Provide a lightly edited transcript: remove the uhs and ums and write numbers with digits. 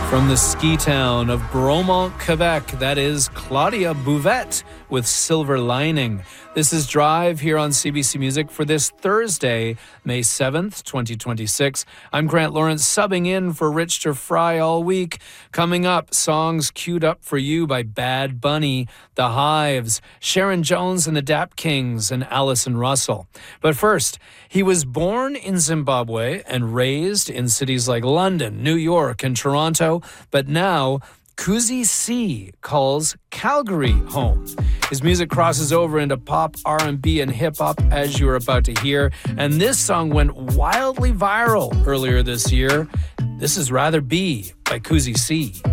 From the ski town of Bromont, Quebec, that is Claudia Bouvette with Silver Lining. This is Drive here on CBC Music for this Thursday, May 7th, 2026. I'm Grant Lawrence, subbing in for Rich to Fry all week. Coming up, songs queued up for you by Bad Bunny, The Hives, Sharon Jones and the Dap Kings, and Allison Russell. But first, he was born in Zimbabwe and raised in cities like London, New York, and Toronto, but now Kuzi C calls Calgary home. His music crosses over into pop, R&B, and hip-hop, as you're about to hear, and this song went wildly viral earlier this year. This is Rather Be by Kuzi C.